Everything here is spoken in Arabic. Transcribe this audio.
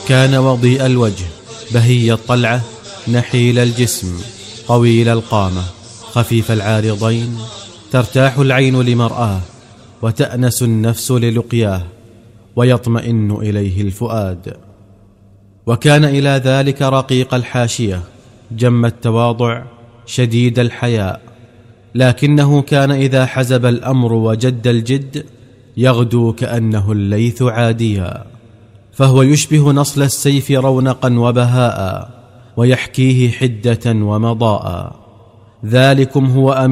كان وضيء الوجه بهي الطلعة نحيل الجسم طويل القامة خفيف العارضين، ترتاح العين لمرآه وتأنس النفس للقياه ويطمئن إليه الفؤاد. وكان إلى ذلك رقيق الحاشية جم التواضع شديد الحياء، لكنه كان إذا حزب الأمر وجد الجد يغدو كأنه الليث عاديا، فهو يشبه نصل السيف رونقا وبهاء ويحكيه حدة ومضاء. ذلكم هو